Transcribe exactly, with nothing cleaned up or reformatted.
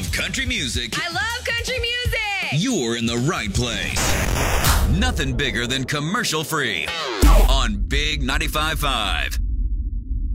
love country music, I love country music. you're in the right place. Nothing bigger than commercial free on Big ninety-five point five.